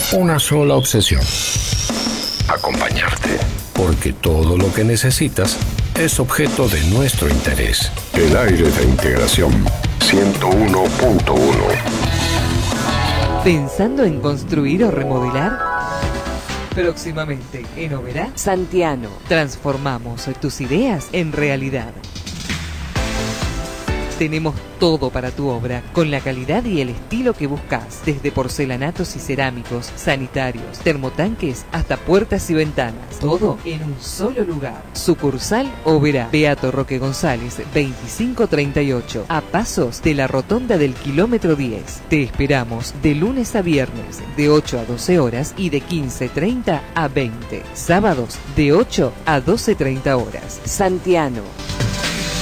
una sola obsesión: acompañarte. Porque todo lo que necesitas es objeto de nuestro interés. El aire de integración 101.1. ¿Pensando en construir o remodelar? Próximamente en Oberá Santiano. Transformamos tus ideas en realidad. Tenemos todo para tu obra, con la calidad y el estilo que buscas, desde porcelanatos y cerámicos, sanitarios, termotanques, hasta puertas y ventanas. Todo en un solo lugar. Sucursal Oberá, Beato Roque González, 2538, a pasos de la rotonda del kilómetro 10. Te esperamos de lunes a viernes, de 8 a 12 horas y de 15:30 a 20. Sábados, de 8 a 12:30 horas. Santiano.